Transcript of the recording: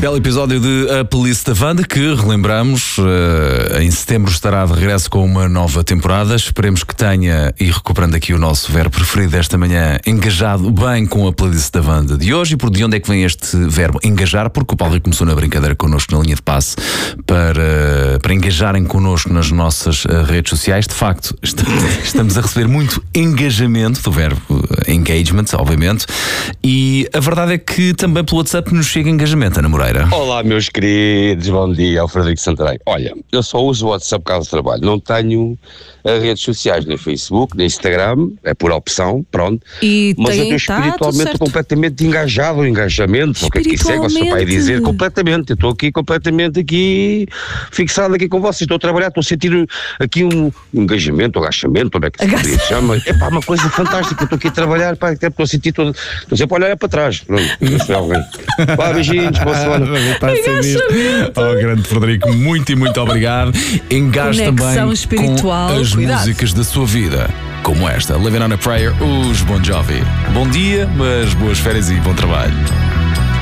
Belo episódio de A Playlist da Wanda, que relembramos, em setembro estará de regresso com uma nova temporada. Esperemos que tenha, e recuperando aqui o nosso verbo preferido desta manhã, engajado bem com a Playlist da Wanda de hoje. E por de onde é que vem este verbo engajar? Porque o Paulo começou na brincadeira connosco na linha de passe para engajarem connosco nas nossas redes sociais. De facto, estamos a receber muito engajamento do verbo engagement, obviamente, e a verdade é que também pelo WhatsApp nos chega engajamento, Ana Moreira. Olá, meus queridos, bom dia, é o Frederico Santarém. Olha, eu só uso o WhatsApp por causa do trabalho, não tenho redes sociais, nem Facebook, nem Instagram, é por opção, pronto. Mas eu estou espiritualmente completamente engajado, o engajamento, o que é que isso é que você vai dizer? Completamente, eu estou aqui completamente fixado aqui com vocês, estou a trabalhar, estou a sentir aqui um engajamento, agachamento, onde é que se chama? É pá, uma coisa fantástica, eu estou aqui a trabalhar, pá, até estou a sentir todo, estou sempre a olhar para trás, pronto, não sei alguém. Pá, beijinhos, boa semana. Oh, grande Frederico, muito e muito obrigado. Engaje também espiritual, com as músicas da sua vida, como esta, Living on a Prayer, os Bon Jovi. Bom dia, mas boas férias e bom trabalho.